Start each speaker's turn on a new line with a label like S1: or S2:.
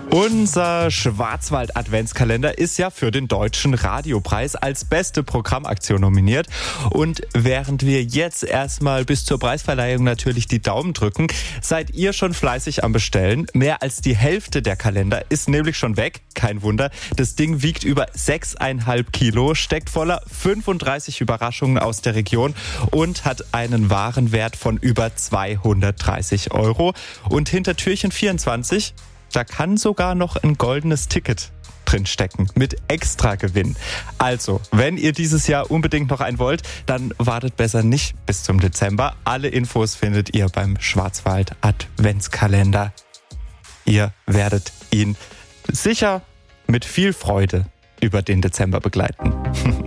S1: Unser Schwarzwald-Adventskalender ist ja für den Deutschen Radiopreis als beste Programmaktion nominiert. Und während wir jetzt erstmal bis zur Preisverleihung natürlich die Daumen drücken, seid ihr schon fleißig am Bestellen. Mehr als die Hälfte der Kalender ist nämlich schon weg. Kein Wunder. Das Ding wiegt über 6,5 Kilo, steckt voller 35 Überraschungen aus der Region und hat einen Warenwert von über 230 Euro. Und hinter Türchen 24, da kann sogar noch ein goldenes Ticket drinstecken mit Extragewinn. Also, wenn ihr dieses Jahr unbedingt noch einen wollt, dann wartet besser nicht bis zum Dezember. Alle Infos findet ihr beim Schwarzwald Adventskalender. Ihr werdet ihn sicher mit viel Freude über den Dezember begleiten.